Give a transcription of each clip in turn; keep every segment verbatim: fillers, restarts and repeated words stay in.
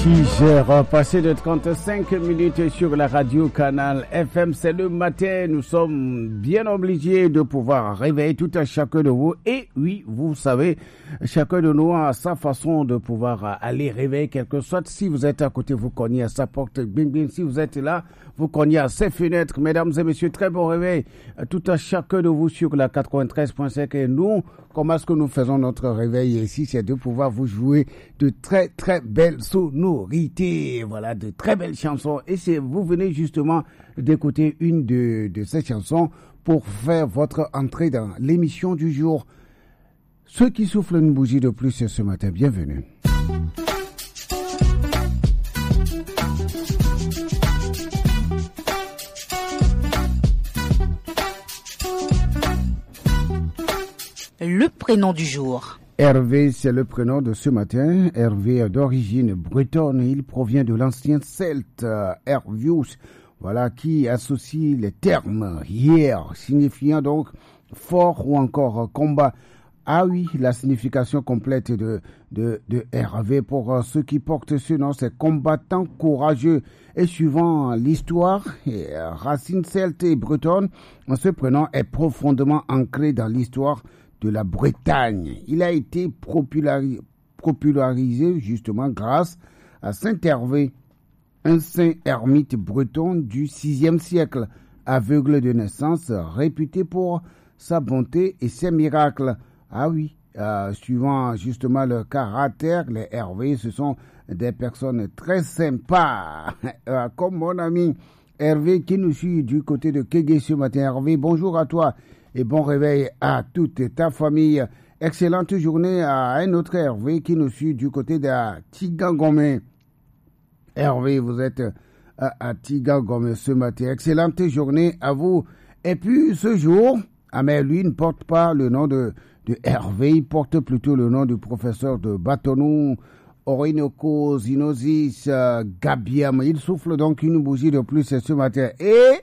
six heures, passé de trente-cinq minutes sur la radio Canal F M. C'est le matin, nous sommes bien obligés de pouvoir réveiller tout à chacun de vous. Et oui, vous savez, chacun de nous a sa façon de pouvoir aller réveiller quelque chose. Si vous êtes à côté, vous cognez à sa porte, bing bing. Si vous êtes là, vous cognez à ses fenêtres. Mesdames et messieurs, très bon réveil tout à chacun de vous sur la quatre-vingt-treize point cinq. Et nous, comment est-ce que nous faisons notre réveil ici? C'est de pouvoir vous jouer de très très belles sonorités, voilà, de très belles chansons. Et c'est vous venez justement d'écouter une de, de ces chansons pour faire votre entrée dans l'émission du jour. Ceux qui soufflent une bougie de plus ce matin, bienvenue. Le prénom du jour. Hervé, c'est le prénom de ce matin. Hervé est d'origine bretonne. Il provient de l'ancien celte euh, Hervius, voilà, qui associe les termes hier, signifiant donc fort ou encore euh, combat. Ah oui, la signification complète de, de, de Hervé pour euh, ceux qui portent ce nom, c'est combattant courageux. Et suivant l'histoire, et, euh, racine celte et bretonne, ce prénom est profondément ancré dans l'histoire de la Bretagne. Il a été populari- popularisé justement grâce à Saint Hervé, un saint ermite breton du sixième siècle, aveugle de naissance, réputé pour sa bonté et ses miracles. Ah oui, euh, suivant justement leur caractère, les Hervé, ce sont des personnes très sympas, euh, comme mon ami Hervé qui nous suit du côté de Kégué ce matin. Hervé, bonjour à toi. Et bon réveil à toute ta famille. Excellente journée à un autre Hervé qui nous suit du côté de Tigangomé. Hervé, vous êtes à, à Tigangomé ce matin. Excellente journée à vous. Et puis ce jour, ah mais lui ne porte pas le nom de, de Hervé, il porte plutôt le nom du professeur de Bâtonneau, Orinoco Zinosis euh, Gabiam. Il souffle donc une bougie de plus ce matin. Et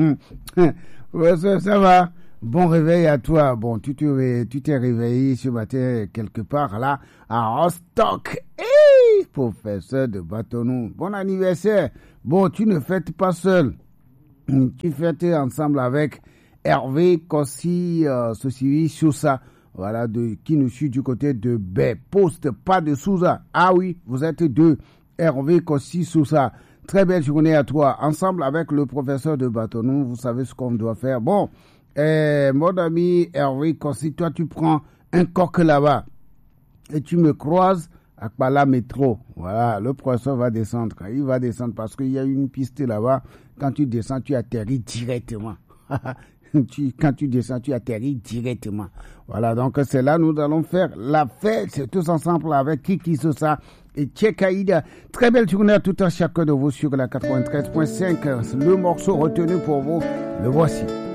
ça, ça va. Bon réveil à toi. Bon, tu t'es, tu t'es réveillé ce matin quelque part là, à Rostock. Hey, professeur de Bâtonneau. Bon anniversaire. Bon, tu ne fêtes pas seul. Tu fêtes ensemble avec Hervé Kossi euh, Sosivi Sousa. Voilà, de, qui nous suit du côté de Baie Poste, pas de Sousa. Ah oui, vous êtes deux. Hervé Kossi Sousa. Très belle journée à toi. Ensemble avec le professeur de Bâtonneau, vous savez ce qu'on doit faire. Bon. Eh, mon ami Hervé, si toi tu prends un coq là-bas et tu me croises à Pala Métro, voilà, le professeur va descendre. Il va descendre parce qu'il y a une piste là-bas. Quand tu descends, tu atterris directement. tu, quand tu descends, tu atterris directement. Voilà, donc c'est là nous allons faire la fête. C'est tous ensemble avec Kiki Sosa et Tchekaïda. Très belle journée à tout un chacun de vous sur la quatre-vingt-treize point cinq. Le morceau retenu pour vous, le voici.